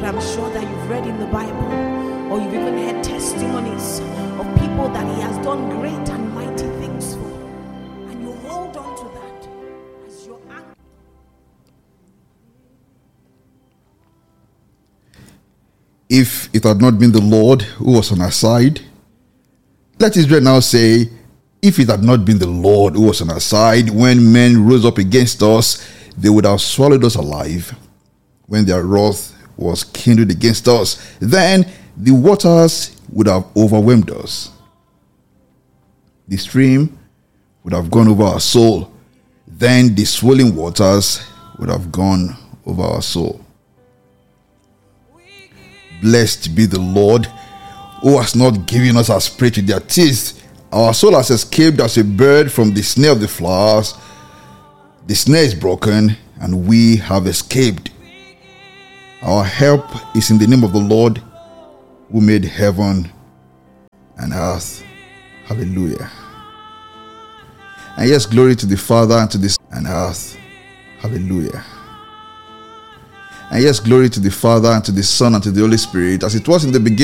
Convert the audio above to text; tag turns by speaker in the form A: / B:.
A: But I'm sure that you've read in the Bible, or you've even heard testimonies of people that He has done great and mighty things for. And you hold on to that as your anchor.
B: If it had not been the Lord who was on our side, let Israel now say, if it had not been the Lord who was on our side, when men rose up against us, they would have swallowed us alive. When their wrath was kindled against us, then the waters would have overwhelmed us. The stream would have gone over our soul. Then the swelling waters would have gone over our soul. Blessed be the Lord, who has not given us as prey to their teeth. Our soul has escaped as a bird from the snare of the flowers. The snare is broken, and we have escaped. Our help is in the name of the Lord, who made heaven and earth. Hallelujah. And yes, glory to the Father, and to the Son, and earth. Hallelujah. And yes, glory to the Father, and to the Son, and to the Holy Spirit, as it was in the beginning,